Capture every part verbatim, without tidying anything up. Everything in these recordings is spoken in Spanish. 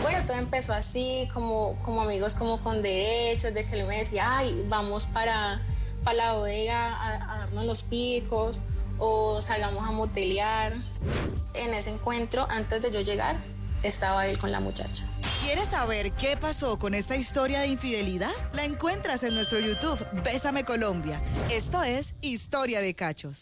Bueno, todo empezó así, como, como amigos como con derechos, de que él me decía, ay, vamos para, para la bodega a, a darnos los picos o salgamos a motelear. En ese encuentro, antes de yo llegar, estaba él con la muchacha. ¿Quieres saber qué pasó con esta historia de infidelidad? La encuentras en nuestro YouTube, Bésame Colombia. Esto es Historia de Cachos.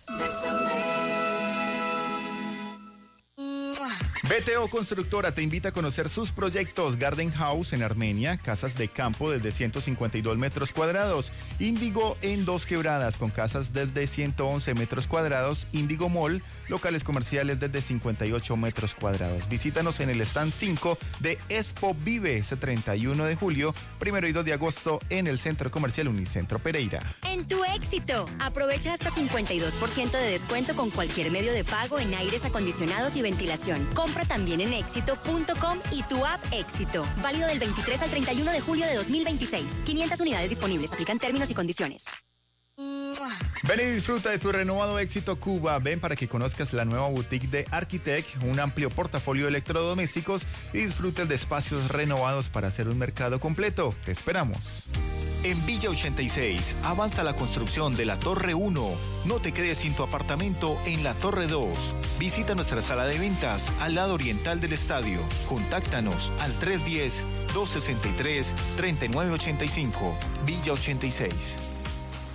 B T O Constructora te invita a conocer sus proyectos Garden House en Armenia, casas de campo desde ciento cincuenta y dos metros cuadrados, Índigo en Dos Quebradas con casas desde ciento once metros cuadrados, Índigo Mall, locales comerciales desde cincuenta y ocho metros cuadrados. Visítanos en el stand cinco de Expo Vive, ese treinta y uno de julio, primero y dos de agosto en el Centro Comercial Unicentro Pereira. En tu éxito, aprovecha hasta cincuenta y dos por ciento de descuento con cualquier medio de pago en aires acondicionados y ventilación. Compra también en éxito punto com y tu app Éxito. Válido del veintitrés al treinta y uno de julio de dos mil veintiséis. quinientas unidades disponibles. Aplican términos y condiciones. Ven y disfruta de tu renovado Éxito Cuba. Ven para que conozcas la nueva boutique de Architect, un amplio portafolio de electrodomésticos y disfrutes de espacios renovados para hacer un mercado completo. Te esperamos. En Villa ochenta y seis avanza la construcción de la Torre uno. No te quedes sin tu apartamento en la Torre dos. Visita nuestra sala de ventas al lado oriental del estadio. Contáctanos al tres uno cero, dos seis tres, tres nueve ocho cinco. Villa ochenta y seis.